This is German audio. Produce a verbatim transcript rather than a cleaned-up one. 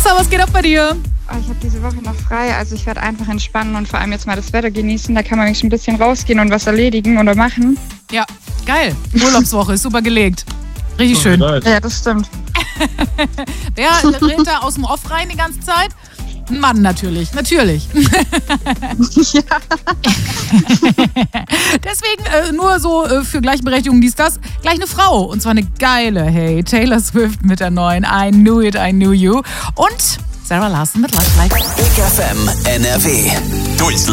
Vanessa, was geht ab bei dir? Oh, ich habe diese Woche noch frei, also ich werde einfach entspannen und vor allem jetzt mal das Wetter genießen. Da kann man nämlich ein bisschen rausgehen und was erledigen oder machen. Ja, geil. Urlaubswoche, ist super gelegt. Richtig Oh, schön. leid. Ja, das stimmt. Wer rennt da aus dem Off rein die ganze Zeit? Ein Mann natürlich, natürlich. Ja. Deswegen äh, nur so äh, für Gleichberechtigung dies, das, gleich eine Frau. Und zwar eine geile, hey, Taylor Swift mit der neuen I Knew It, I Knew You. Und Sarah Larson mit Love Like. Big F M N R W. Durchs